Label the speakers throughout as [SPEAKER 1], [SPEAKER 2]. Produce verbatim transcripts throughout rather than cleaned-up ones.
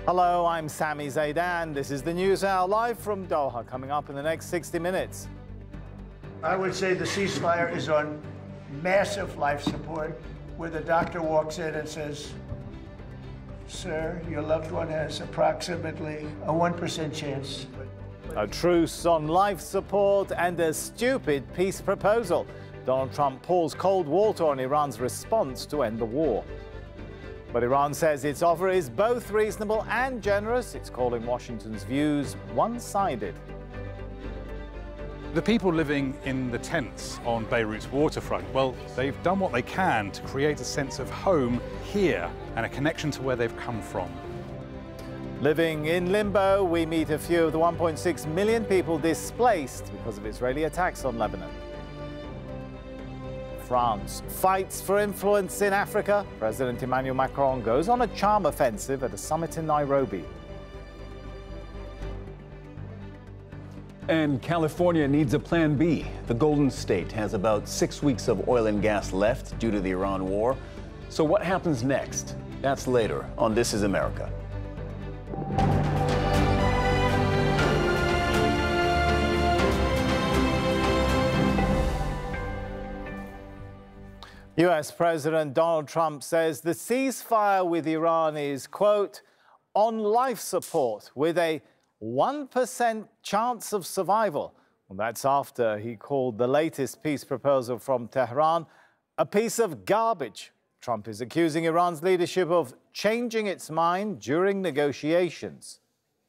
[SPEAKER 1] Hello, I'm Sami Zaidan. This is the News Hour live from Doha, coming up in the next sixty minutes.
[SPEAKER 2] I would say the ceasefire is on massive life support, where the doctor walks in and says, "Sir, your loved one has approximately a one percent chance."
[SPEAKER 1] A truce on life support and a stupid peace proposal. Donald Trump pours cold water on Iran's response to end the war. But Iran says its offer is both reasonable and generous. It's calling Washington's views one-sided.
[SPEAKER 3] The people living in the tents on Beirut's waterfront, well, they've done what they can to create a sense of home here and a connection to where they've come from.
[SPEAKER 1] Living in limbo, we meet a few of the one point six million people displaced because of Israeli attacks on Lebanon. France fights for influence in Africa. President Emmanuel Macron goes on a charm offensive at a summit in Nairobi.
[SPEAKER 4] And California needs a plan B. The Golden State has about six weeks of oil and gas left due to the Iran war. So what happens next? That's later on This Is America.
[SPEAKER 1] U S President Donald Trump says the ceasefire with Iran is, quote, on life support with a one percent chance of survival. Well, that's after he called the latest peace proposal from Tehran a piece of garbage. Trump is accusing Iran's leadership of changing its mind during negotiations.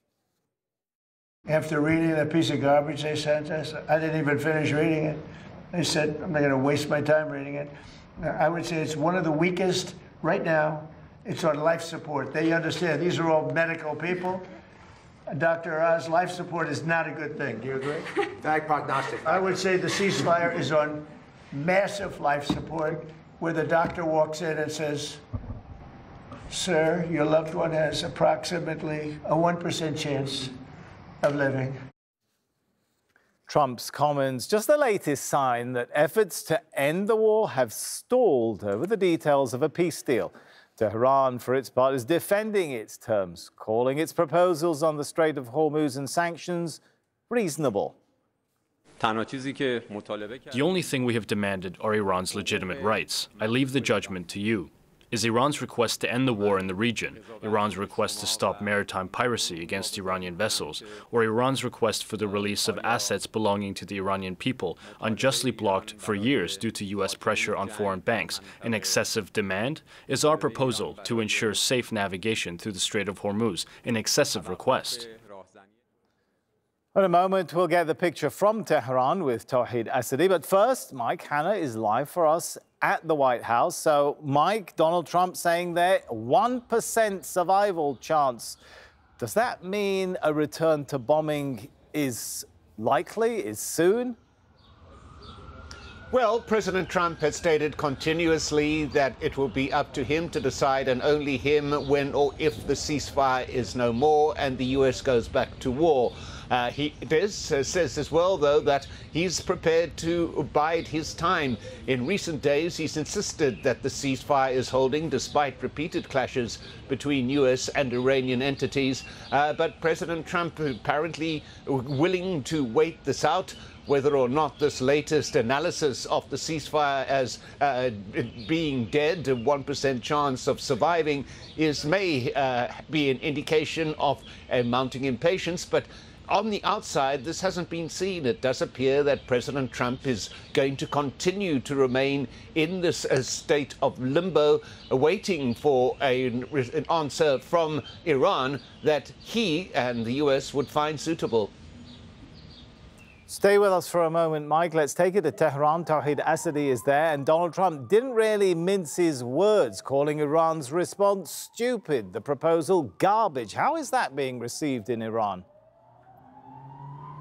[SPEAKER 2] After reading that piece of garbage they sent us, I didn't even finish reading it. They said, I'm not going to waste my time reading it. I would say it's one of the weakest right now. It's on life support. They understand these are all medical people. Doctor Oz, life support is not a good thing. Do you agree?
[SPEAKER 5] Bad prognostic.
[SPEAKER 2] I would say the ceasefire is on massive life support, where the doctor walks in and says, "Sir, your loved one has approximately a one percent chance of living."
[SPEAKER 1] Trump's comments, just the latest sign that efforts to end the war have stalled over the details of a peace deal. Tehran, for its part, is defending its terms, calling its proposals on the Strait of Hormuz and sanctions reasonable.
[SPEAKER 6] The only thing we have demanded are Iran's legitimate rights. I leave the judgment to you. Is Iran's request to end the war in the region, Iran's request to stop maritime piracy against Iranian vessels, or Iran's request for the release of assets belonging to the Iranian people, unjustly blocked for years due to U S pressure on foreign banks, an excessive demand? Is our proposal to ensure safe navigation through the Strait of Hormuz an excessive request?
[SPEAKER 1] In a moment, we'll get the picture from Tehran with Tawhid Asadi. But first, Mike Hanna is live for us at the White House. So, Mike, Donald Trump saying there, one percent survival chance. Does that mean a return to bombing is likely, is soon?
[SPEAKER 5] Well, President Trump has stated continuously that it will be up to him to decide, and only him, when or if the ceasefire is no more and the U S goes back to war. Uh, he does, uh, says as well, though, that he's prepared to bide his time. In recent days, he's insisted that the ceasefire is holding despite repeated clashes between U S and Iranian entities. Uh, but President Trump apparently willing to wait this out. Whether or not this latest analysis of the ceasefire as uh, being dead, a one percent chance of surviving, is may uh, be an indication of a mounting impatience. But on the outside, this hasn't been seen. It does appear that President Trump is going to continue to remain in this uh, state of limbo, waiting for a, an answer from Iran that he and the U S would find suitable.
[SPEAKER 1] Stay with us for a moment, Mike. Let's take it to Tehran. Tawhid Asadi is there. And Donald Trump didn't really mince his words, calling Iran's response stupid, the proposal garbage. How is that being received in Iran?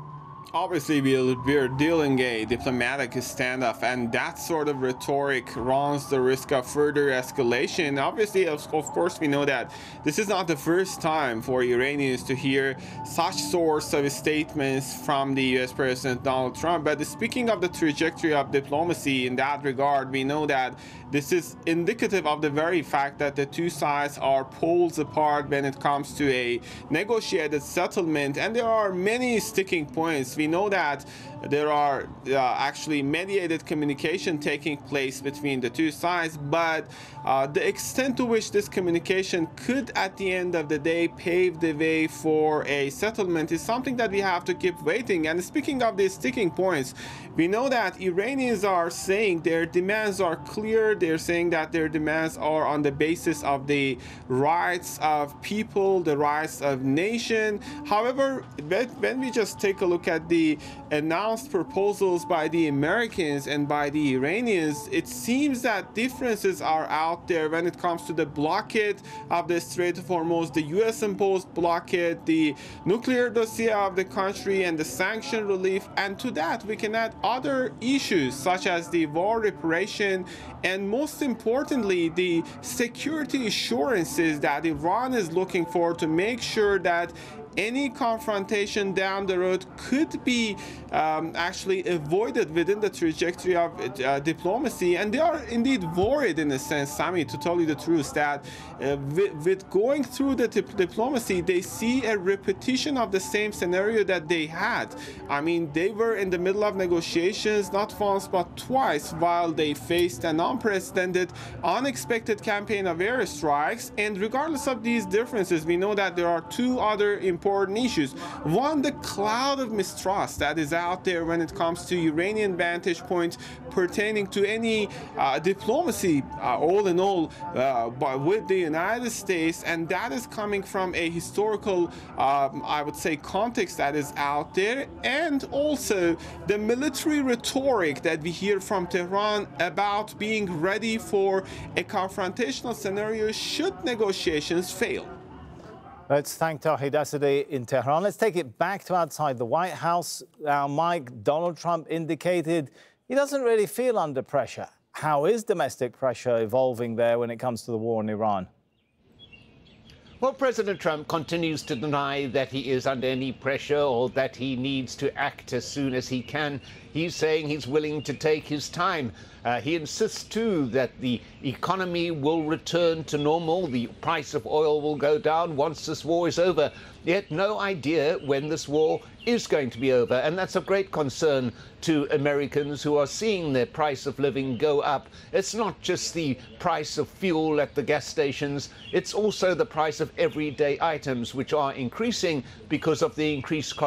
[SPEAKER 7] Obviously, we're, we're dealing a diplomatic standoff, and that sort of rhetoric runs the risk of further escalation. Obviously, of, of course, we know that this is not the first time for Iranians to hear such sorts of statements from the U S President Donald Trump. But speaking of the trajectory of diplomacy in that regard, we know that this is indicative of the very fact that the two sides are poles apart when it comes to a negotiated settlement, and there are many sticking points. We know that there are uh, actually mediated communication taking place between the two sides, but uh, the extent to which this communication could at the end of the day pave the way for a settlement is something that we have to keep waiting. And speaking of these sticking points, we know that Iranians are saying their demands are clear. They're saying that their demands are on the basis of the rights of people, the rights of nation. However, when we just take a look at the announced proposals by the Americans and by the Iranians, it seems that differences are out there when it comes to the blockade of the Strait of Hormuz, the U S imposed blockade, the nuclear dossier of the country, and the sanction relief. And to that, we can add other issues such as the war reparation, and most importantly, the security assurances that Iran is looking for to make sure that any confrontation down the road could be um, actually avoided within the trajectory of uh, diplomacy. And they are indeed worried, in a sense, Sami, to tell you the truth, that uh, with, with going through the dip diplomacy, they see a repetition of the same scenario that they had. I mean, they were in the middle of negotiations not once but twice while they faced an unprecedented, unexpected campaign of airstrikes. And regardless of these differences, we know that there are two other important important issues. One, the cloud of mistrust that is out there when it comes to Iranian vantage points pertaining to any uh, diplomacy, uh, all in all, uh, by, with the United States, and that is coming from a historical, um, I would say, context that is out there, and also the military rhetoric that we hear from Tehran about being ready for a confrontational scenario should negotiations fail.
[SPEAKER 1] Let's thank Tauhid Asadi in Tehran. Let's take it back to outside the White House. Now, Mike, Donald Trump indicated he doesn't really feel under pressure. How is domestic pressure evolving there when it comes to the war in Iran?
[SPEAKER 5] Well, President Trump continues to deny that he is under any pressure or that he needs to act as soon as he can. He's saying he's willing to take his time. Uh, he insists, too, that the economy will return to normal. The price of oil will go down once this war is over. Yet no idea when this war is going to be over. And that's of great concern to Americans who are seeing their price of living go up. It's not just the price of fuel at the gas stations. It's also the price of everyday items, which are increasing because of the increased cost